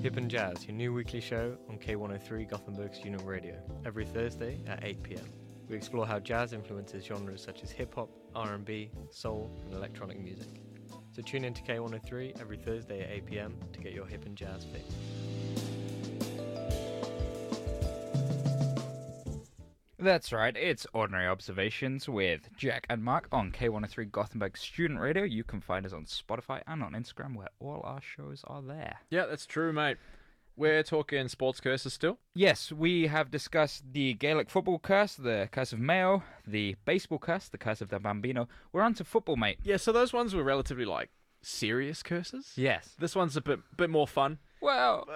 Hip and Jazz, your new weekly show on K103 Gothenburg Student Radio, every Thursday at 8 p.m. We explore how jazz influences genres such as hip-hop, R&B, soul, and electronic music. So tune in to K103 every Thursday at 8 p.m. to get your hip and jazz fix. That's right, it's Ordinary Observations with Jack and Mark on K103 Gothenburg Student Radio. You can find us on Spotify and on Instagram, where all our shows are there. Yeah, that's true, mate. We're talking sports curses still. Yes, we have discussed the Gaelic football curse, the curse of Mayo, the baseball curse, the curse of the Bambino. We're on to football, mate. Yeah, so those ones were relatively, serious curses. Yes. This one's a bit more fun. Well,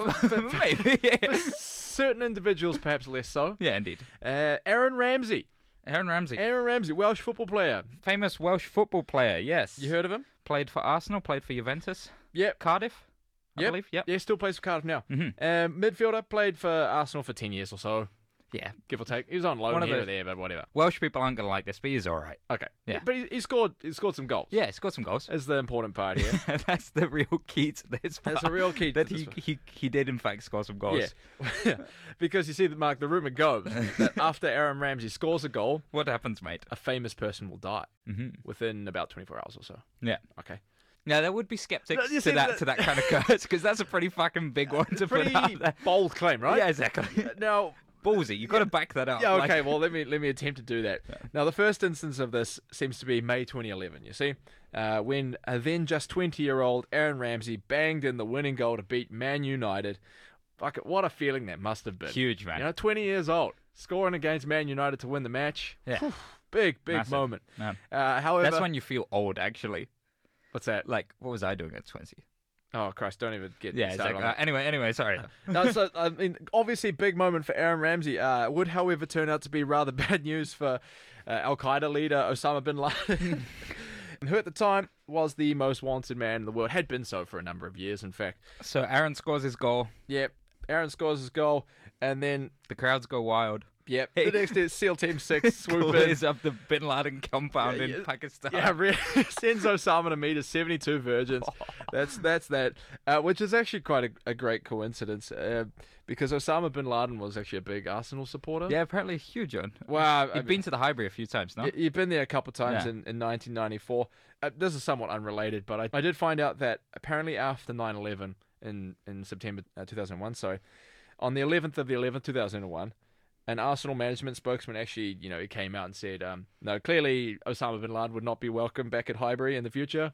maybe, yeah. Certain individuals, perhaps less so. Yeah, indeed. Aaron Ramsey. Aaron Ramsey. Welsh football player. Famous Welsh football player, yes. You heard of him? Played for Arsenal, played for Juventus. Yep. Cardiff, I believe. Yep. Yeah, still plays for Cardiff now. Mm-hmm. Midfielder, played for Arsenal for 10 years or so. Yeah. Give or take. He was on loan here or there, but whatever. Welsh people aren't going to like this, but he's all right. Okay. Yeah. But he scored some goals. Yeah, he scored some goals. That's the important part here. That's the real key to this. That's the real key to that this he did, in fact, score some goals. Yeah. Because you see, Mark, the rumour goes that after Aaron Ramsey scores a goal, What happens, mate? a famous person will die within about 24 hours or so. Yeah. Okay. Now, there would be skeptics You to see, that kind of curse, because that's a pretty fucking big one to put Pretty out there. bold claim, right? Yeah, exactly. Now, Ballsy. You've got to back that up. yeah, Like- okay. Well, let me attempt to do that. Now, the first instance of this seems to be May 2011. You see, when a then just 20-year-old Aaron Ramsey banged in the winning goal to beat Man United. Fuck it, what a feeling that must have been. Huge, man. 20 years old, scoring against Man United to win the match. Yeah. Whew, big Massive. moment. Man. However, That's when you feel old, actually. what's that? Like, what was I doing at 20? Oh Christ! Don't even get Yeah, started exactly. on that. Anyway, sorry. No, so I mean, obviously, big moment for Aaron Ramsey. Would, however, turn out to be rather bad news for Al Qaeda leader Osama bin Laden, who at the time was the most wanted man in the world. Had been so for a number of years, in fact. So Aaron scores his goal. Yep. Aaron scores his goal, and then The crowds go wild. yep, the next is SEAL Team 6 swoop in. Clears up the Bin Laden compound Yeah, in yeah. Pakistan. Yeah, sends Osama to meet his 72 virgins. That's that. Which is actually quite a great coincidence, because Osama bin Laden was actually a big Arsenal supporter. Yeah, apparently huge one. Wow, You've been to the Highbury a few times, no? You've been there a couple of times Yeah. in 1994. This is somewhat unrelated, but I did find out that apparently after 9/11 in September 2001, sorry, on the 11th of the 11th, 2001, an Arsenal management spokesman actually, he came out and said, no, clearly Osama bin Laden would not be welcome back at Highbury in the future.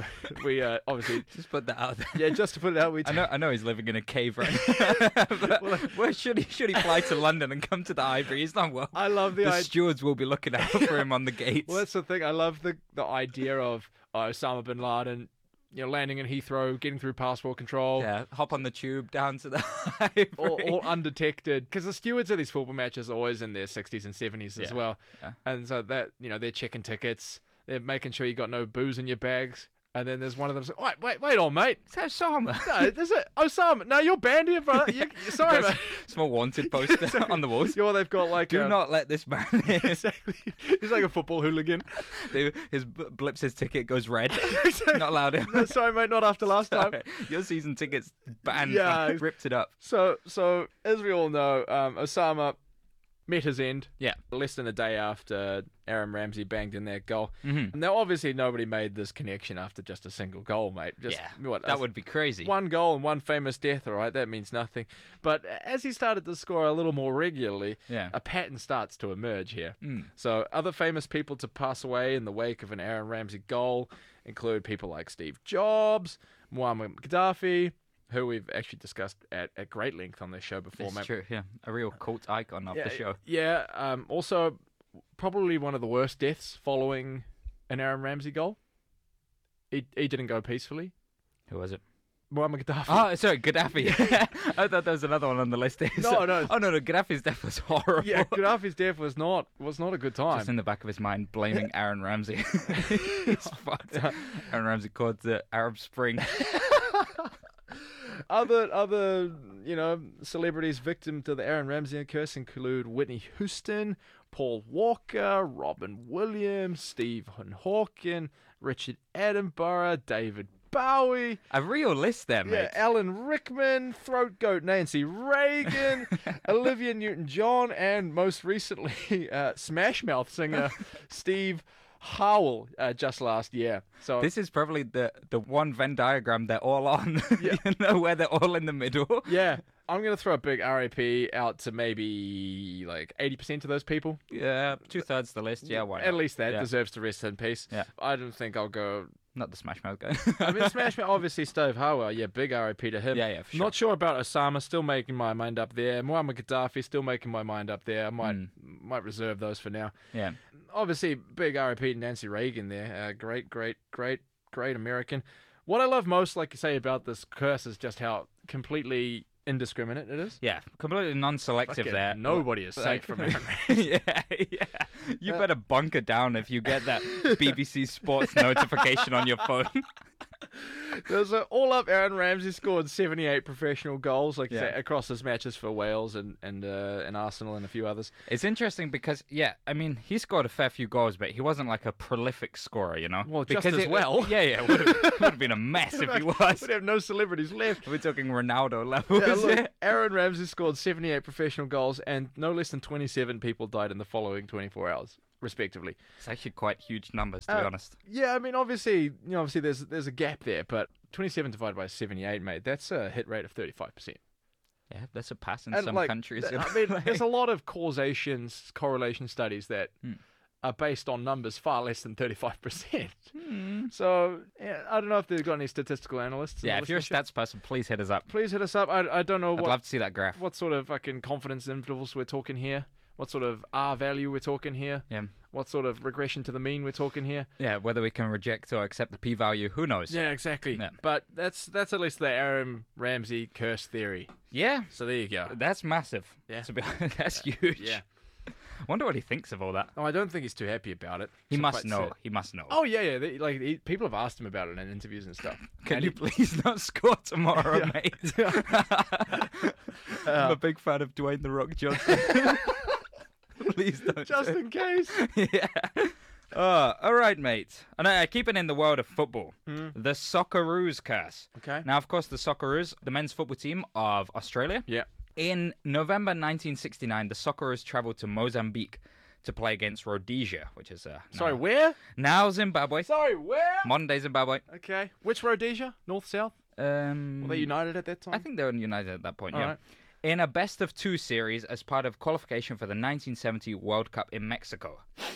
We obviously, Just put that out there. yeah, just to put it out, we I know he's living in a cave right now. But where should he fly to London and come to the Highbury? He's not well. I love the The idea. stewards will be looking out for him on the gates. Well, that's the thing. I love the idea of Osama bin Laden, landing in Heathrow, getting through passport control. Yeah, hop on the tube down to the Highbury. all undetected, because the stewards of these football matches are always in their 60s and 70s as Yeah, well, yeah. and so that they're checking tickets, they're making sure you got no booze in your bags, and then there's one of them saying, wait on, mate. Is that Osama? No, this is Osama. No, you're banned here, brother. Sorry, There's mate. small wanted poster on the walls. They've got like Do not let this man in. exactly. He's like a football hooligan. His blips his ticket, goes red. Exactly. Not allowed in. No, sorry, mate. Not after last time. Your season tickets banned. Yeah. Ripped it up. So as we all know, Osama met his end. Yeah. Less than a day after Aaron Ramsey banged in that goal. Mhm. Now, obviously, nobody made this connection after just a single goal, mate. Just, Yeah, that would be crazy. one goal and one famous death, all right? That means nothing. But as he started to score a little more regularly, Yeah. a pattern starts to emerge here. Mm. So other famous people to pass away in the wake of an Aaron Ramsey goal include people like Steve Jobs, Muammar Gaddafi, who we've actually discussed at great length on this show before. It's mate. true, yeah. A real cult icon of the show. Yeah. Also, probably one of the worst deaths following an Aaron Ramsey goal. He didn't go peacefully. Who was it? Muammar Gaddafi. Oh, sorry, Gaddafi. I thought there was another one on the list. No, no. Oh, no, Gaddafi's death was horrible. Yeah, Gaddafi's death was not a good time. Just in the back of his mind, blaming Aaron Ramsey. He's fucked. Aaron Ramsey caused the Arab Spring. Other celebrities victim to the Aaron Ramsey curse include Whitney Houston, Paul Walker, Robin Williams, Stephen Hawking, Richard Attenborough, David Bowie. A real list there, Yeah, mate. Alan Rickman, Throat Goat Nancy Reagan, Olivia Newton-John, and most recently, Smash Mouth singer Steve Howell just last year. So This is probably the one Venn diagram they're all on. Yeah. You know, where they're all in the middle. yeah, I'm gonna throw a big RAP out to maybe like 80% of those people. Yeah, 2/3 the list. Yeah, why not? At least that Yeah. deserves to rest in peace. Yeah. I don't think I'll go. Not the Smash Mouth guy. I mean, Smash Mouth, obviously Steve Howell. Yeah, big RAP to him. Yeah, for sure. Not sure about Osama. Still making my mind up there. Muammar Gaddafi. Still making my mind up there. I might reserve those for now. Yeah. Obviously, big RAP to Nancy Reagan there. Great American. What I love most, like you say, about this curse is just how completely indiscriminate it is. Yeah, completely non-selective Fucking there. Nobody is safe from it. Yeah. You better bunker down if you get that BBC Sports notification on your phone. There's an all-up. Aaron Ramsey scored 78 professional goals, like you Yeah. say, across his matches for Wales and Arsenal and a few others. It's interesting because, yeah, I mean, he scored a fair few goals, but he wasn't like a prolific scorer, you know? Well, just because as well. Yeah, would have been a mess if he was. We'd have no celebrities left. We're talking Ronaldo levels. Yeah, look, Yeah. Aaron Ramsey scored 78 professional goals, and no less than 27 people died in the following 24 hours, respectively. It's actually quite huge numbers, to be honest. Yeah, I mean, obviously there's a gap there, but 27 divided by 78, mate, that's a hit rate of 35%. Yeah, that's a pass in And, some like, countries. I mean, there's a lot of correlation studies that Hmm. are based on numbers far less than 35%. Hmm. So, yeah, I don't know if they've got any statistical analysts. in Yeah, the if you're a listenership. stats person, please hit us up. Please hit us up. I don't know I'd love to see that graph. what sort of fucking confidence intervals we're talking here. What sort of R value we're talking here. Yeah. What sort of regression to the mean we're talking here. Yeah, whether we can reject or accept the p-value, who knows? Yeah, exactly. Yeah. But that's at least the Aaron Ramsey curse theory. Yeah, So there you go. that's massive. Yeah. To be honest, that's huge. Yeah. Wonder what he thinks of all that. Oh, I don't think he's too happy about it. He So must quite know. sad. He must know. Oh yeah. People have asked him about it in interviews and stuff. Can And you please not score tomorrow, mate? I'm a big fan of Dwayne The Rock Johnson. Please don't. just in case. Yeah. All right, mate. And keeping in the world of football, the Socceroos curse. Okay. Now, of course, the Socceroos, the men's football team of Australia. Yeah. In November 1969, the Socceroos travelled to Mozambique to play against Rhodesia, which is Sorry, where? now Zimbabwe, Sorry, where? modern day Zimbabwe. Okay. Which Rhodesia? North, south? Were they united at that time? I think they were united at that point, All yeah. right. In a best of two series as part of qualification for the 1970 World Cup in Mexico.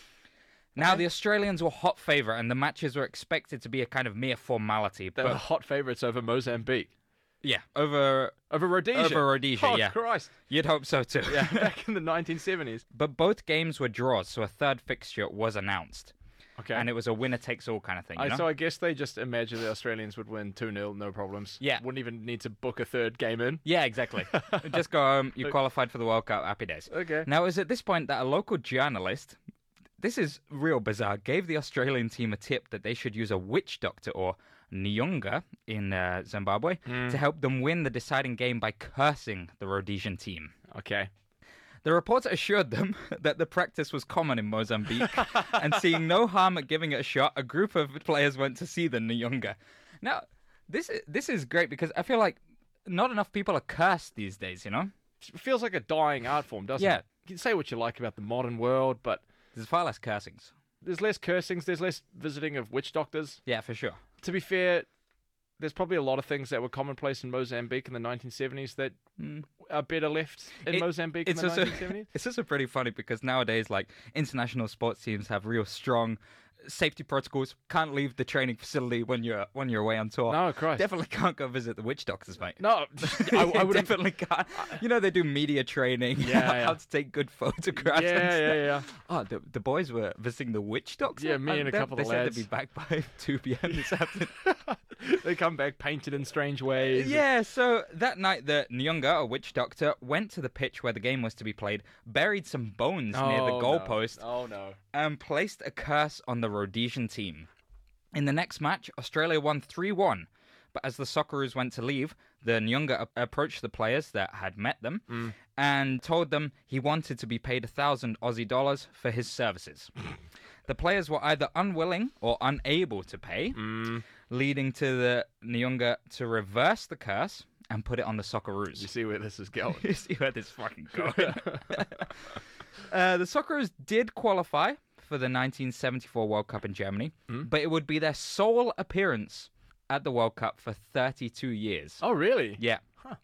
Now, the Australians were hot favourite, and the matches were expected to be a kind of mere formality. They were hot favourites over Mozambique. Yeah, over Rhodesia. Over Rhodesia, oh, yeah. Christ. You'd hope so too. Yeah, back in the 1970s. But both games were draws, so a third fixture was announced. Okay. And it was a winner-takes-all kind of thing, you know? So I guess they just imagined the Australians would win 2-0, no problems. Yeah. Wouldn't even need to book a third game in. Yeah, exactly. Just go home, you qualified for the World Cup, happy days. Okay. Now, it was at this point that a local journalist, this is real bizarre, gave the Australian team a tip that they should use a witch doctor, or Nyonga, in Zimbabwe, to help them win the deciding game by cursing the Rhodesian team. Okay. The reporter assured them that the practice was common in Mozambique, and seeing no harm at giving it a shot, a group of players went to see the Nyonga. Now, this is great because I feel like not enough people are cursed these days, you know? It feels like a dying art form, doesn't Yeah. it? You can say what you like about the modern world, but There's far less cursings. there's less cursings, there's less visiting of witch doctors. Yeah, for sure. To be fair, there's probably a lot of things that were commonplace in Mozambique in the 1970s that are better left in Mozambique in the 1970s. It's also pretty funny because nowadays, like, international sports teams have real strong safety protocols. Can't leave the training facility when you're away on tour. No, Christ. Definitely can't go visit the witch doctors, mate. No, I would have. Definitely can't. You know, they do media training, Yeah, how to take good photographs. and Yeah, stuff. yeah. Oh, the boys were visiting the witch doctor? Yeah, me and a couple of They said lads. they'd be back by 2 p.m. this afternoon. They come back painted in strange ways. Yeah, so that night the Nyonga, a witch doctor, went to the pitch where the game was to be played, buried some bones near the goalpost, Oh, no. and placed a curse on the Rhodesian team. In the next match, Australia won 3-1, but as the Socceroos went to leave, the Nyonga approached the players that had met them and told them he wanted to be paid 1,000 Aussie dollars for his services. The players were either unwilling or unable to pay. leading to the Nyunga to reverse the curse and put it on the Socceroos. You see where this is going. You see where this is fucking going. The Socceroos did qualify for the 1974 World Cup in Germany, but it would be their sole appearance at the World Cup for 32 years. Oh, really? Yeah.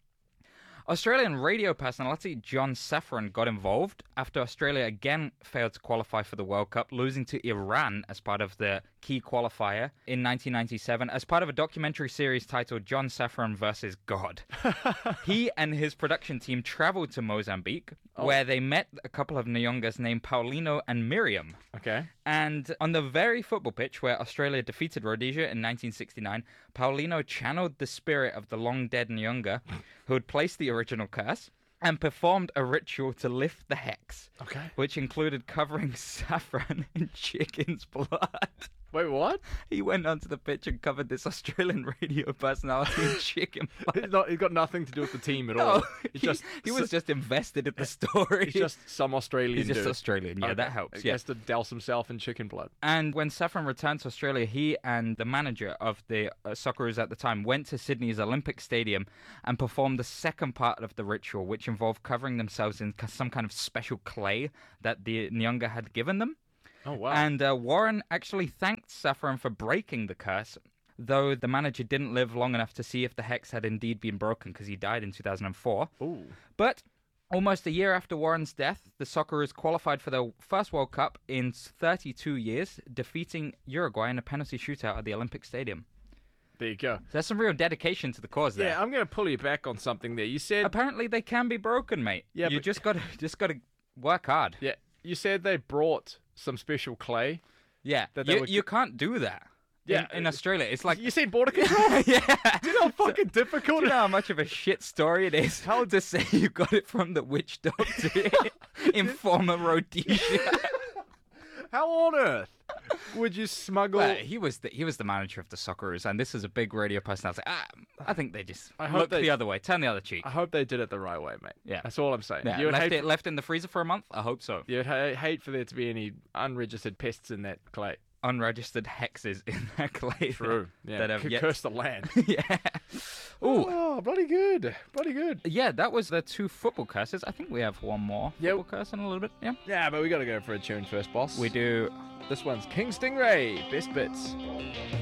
Australian radio personality John Safran got involved after Australia again failed to qualify for the World Cup, losing to Iran as part of the key qualifier in 1997 as part of a documentary series titled John Safran vs. God. He and his production team traveled to Mozambique, where they met a couple of Nyungas named Paulino and Miriam. Okay. And on the very football pitch where Australia defeated Rhodesia in 1969, Paulino channeled the spirit of the long-dead Nyunga, who had placed the original curse, and performed a ritual to lift the hex, which included covering saffron in chicken's blood. Wait, what? He went onto the pitch and covered this Australian radio personality in chicken blood. He's got nothing to do with the team at No, all. he was just invested in the story. He's just some Australian He's just dude. Australian, yeah, that helps. He has to douse himself in chicken blood. And when Safran returned to Australia, he and the manager of the Socceroos at the time went to Sydney's Olympic Stadium and performed the second part of the ritual, which involved covering themselves in some kind of special clay that the Nyunga had given them. Oh, wow. And Warren actually thanked Safran for breaking the curse, though the manager didn't live long enough to see if the hex had indeed been broken because he died in 2004. Ooh. But almost a year after Warren's death, the Socceroos qualified for their first World Cup in 32 years, defeating Uruguay in a penalty shootout at the Olympic Stadium. There you go. There's some real dedication to the cause there. Yeah, I'm going to pull you back on something there. You said... Apparently they can be broken, mate. Yeah, you but- just got to work hard. Yeah, you said they brought some special clay. Yeah, That they you can't do that. Yeah, in Australia, it's like You said border control? yeah. Do you know how fucking difficult Do you know how much of a shit story it is? How to say you got it from the witch doctor in former Rhodesia? How on earth would you smuggle... Well, he was the manager of the Socceroos, and this is a big radio personality. I think they just I hope looked they- the other way, turn the other cheek. I hope they did it the right way, mate. Yeah. That's all I'm saying. Yeah, You would hate, left in the freezer for a month. I hope so. you'd hate for there to be any unregistered pests in that clay. Unregistered hexes in that clay. True. Yeah. That have Could yet- curse the land. yeah. Ooh. Oh, bloody good. Bloody good. Yeah, that was the two football curses. I think we have one more Yeah. football curse in a little bit. Yeah. Yeah, but we got to go for a tune first, boss. We do. This one's King Stingray. Best bits.